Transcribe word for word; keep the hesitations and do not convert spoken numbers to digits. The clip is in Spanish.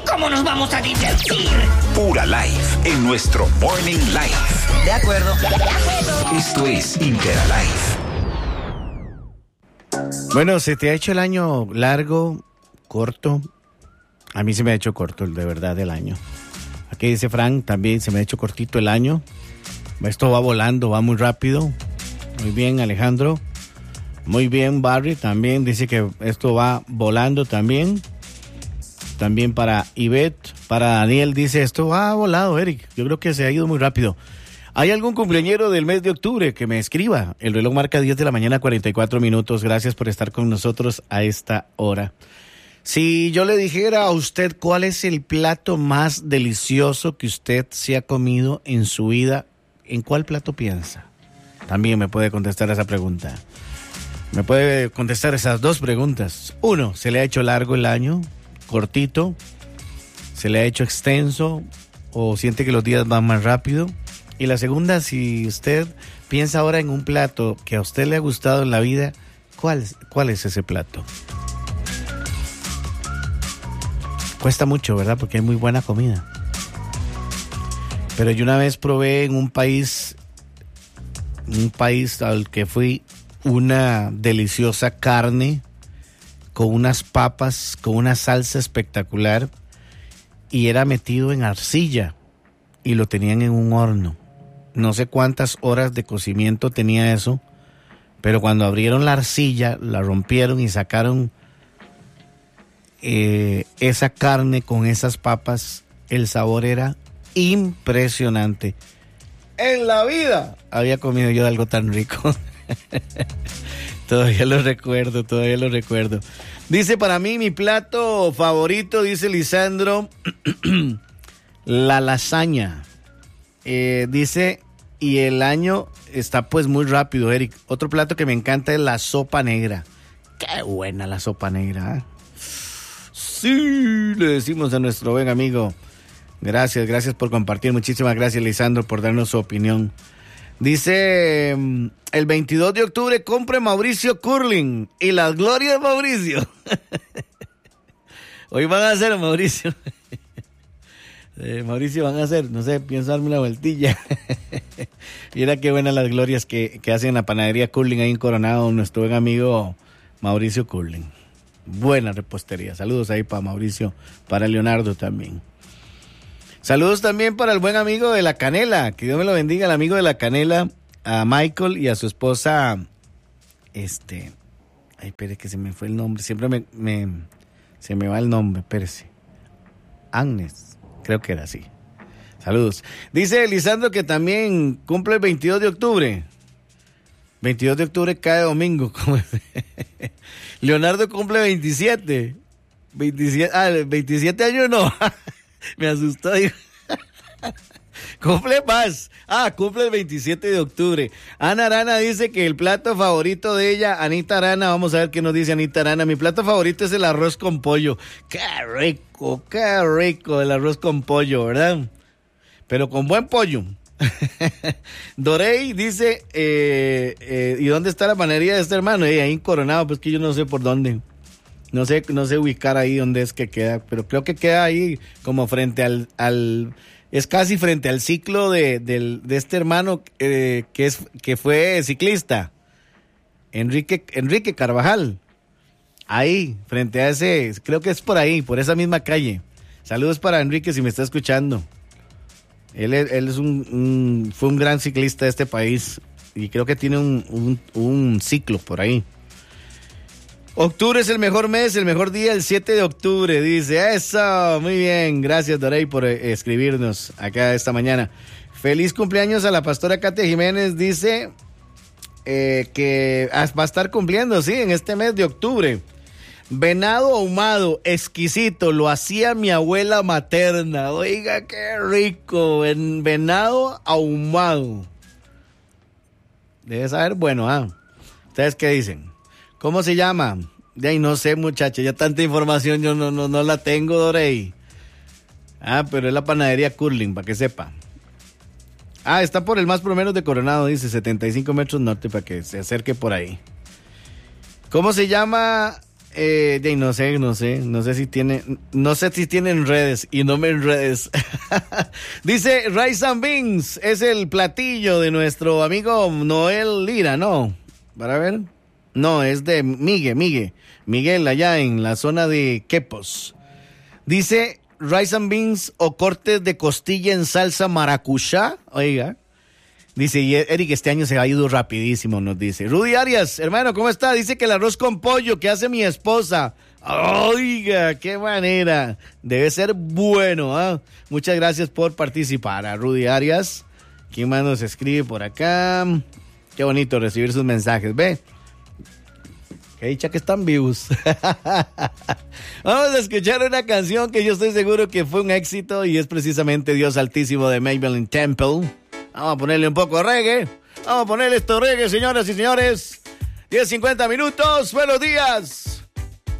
¿Cómo nos vamos a divertir? Pura Life en nuestro Morning Live. De acuerdo. De acuerdo. Esto es Interalife. Bueno, ¿se te ha hecho el año largo, corto? A mí se me ha hecho corto, de verdad, el año. Aquí dice Frank, también se me ha hecho cortito el año. Esto va volando, va muy rápido. Muy bien, Alejandro. Muy bien, Barry, también dice que esto va volando también. También para Ivette, para Daniel, dice esto va volado, Eric. Yo creo que se ha ido muy rápido. ¿Hay algún cumpleañero del mes de octubre que me escriba? El reloj marca diez de la mañana, cuarenta y cuatro minutos. Gracias por estar con nosotros a esta hora. Si yo le dijera a usted cuál es el plato más delicioso que usted se ha comido en su vida, ¿en cuál plato piensa? También me puede contestar esa pregunta. Me puede contestar esas dos preguntas. Uno, ¿se le ha hecho largo el año? ¿Cortito? ¿Se le ha hecho extenso? ¿O siente que los días van más rápido? Y la segunda, si usted piensa ahora en un plato que a usted le ha gustado en la vida, ¿cuál, cuál es ese plato? Cuesta mucho, ¿verdad? Porque hay muy buena comida. Pero yo una vez probé en un país, un país al que fui, una deliciosa carne con unas papas, con una salsa espectacular, y era metido en arcilla y lo tenían en un horno. No sé cuántas horas de cocimiento tenía eso, pero cuando abrieron la arcilla, la rompieron y sacaron eh, esa carne con esas papas, el sabor era impresionante. En la vida había comido yo algo tan rico. Todavía lo recuerdo, todavía lo recuerdo. Dice, para mí, mi plato favorito, dice Lisandro, la lasaña. Eh, dice, y el año está pues muy rápido, Eric. Otro plato que me encanta es la sopa negra. Qué buena la sopa negra, ¿eh? Sí, le decimos a nuestro buen amigo. Gracias, gracias por compartir. Muchísimas gracias, Lisandro, por darnos su opinión. Dice, el veintidós de octubre compre Mauricio Curling y las glorias de Mauricio. Hoy van a hacer, Mauricio. eh, Mauricio van a hacer, no sé, pienso darme una vueltilla. Mira qué buenas las glorias que, que hacen en la panadería Curling ahí en Coronado, nuestro buen amigo Mauricio Curling. Buena repostería. Saludos ahí para Mauricio, para Leonardo también. Saludos también para el buen amigo de La Canela, que Dios me lo bendiga, el amigo de La Canela, a Michael y a su esposa, este, ay, espere que se me fue el nombre, siempre me, me se me va el nombre, espérese, Agnes, creo que era así. Saludos. Dice Lisandro que también cumple el veintidós de octubre. veintidós de octubre cae domingo. Leonardo cumple veintisiete. veintisiete, ah, veintisiete años no. Me asustó, digo. Cumple más. Ah, cumple el veintisiete de octubre. Ana Arana dice que el plato favorito de ella, Anita Arana, vamos a ver qué nos dice Anita Arana. Mi plato favorito es el arroz con pollo. Qué rico, qué rico el arroz con pollo, ¿verdad? Pero con buen pollo. Dorey dice, eh, eh, ¿y dónde está la panadería de este hermano? Eh, ahí en Coronado, pues que yo no sé por dónde. No sé, no sé ubicar ahí dónde es que queda, pero creo que queda ahí como frente al, al es casi frente al ciclo de, de, de este hermano eh, que es que fue ciclista, Enrique, Enrique Carvajal. Ahí, frente a ese, creo que es por ahí, por esa misma calle. Saludos para Enrique si me está escuchando. Él es, él es un, un, fue un gran ciclista de este país y creo que tiene un, un, un ciclo por ahí. Octubre es el mejor mes, el mejor día, el siete de octubre, dice. Eso, muy bien. Gracias, Dorey, por eh, escribirnos acá esta mañana. Feliz cumpleaños a la pastora Katia Jiménez, dice eh, que va a estar cumpliendo, sí, en este mes de octubre. Venado ahumado, exquisito, lo hacía mi abuela materna. Oiga, qué rico, en venado ahumado. Debe saber, bueno, ah. ¿Ustedes qué dicen? ¿Cómo se llama? De ahí no sé, muchachos, ya tanta información yo no, no, no la tengo, Dorey. Ah, pero es la panadería Curling, para que sepa. Ah, está por el más por menos de Coronado, dice, setenta y cinco metros norte, para que se acerque por ahí. ¿Cómo se llama Eh, de, no sé, no sé, no sé si tiene, no sé si tienen redes y no me enredes. Dice Rice and Beans, es el platillo de nuestro amigo Noel Lira, ¿no? Para ver. No, es de Miguel, Miguel, Miguel allá en la zona de Quepos. Dice Rice and Beans o cortes de costilla en salsa maracuyá, oiga. Dice, y Eric, este año se ha ido rapidísimo, nos dice. Rudy Arias, hermano, ¿cómo está? Dice que el arroz con pollo que hace mi esposa. Oiga, qué manera. Debe ser bueno, ¿ah? ¿eh? Muchas gracias por participar a Rudy Arias. ¿Quién más nos escribe por acá? Qué bonito recibir sus mensajes, ¿ve? Qué dicha que están vivos. Vamos a escuchar una canción que yo estoy seguro que fue un éxito y es precisamente Dios Altísimo de Maybelline Temple. Vamos a ponerle un poco de reggae. Vamos a ponerle esto reggae, señoras y señores. diez cincuenta minutos. Buenos días.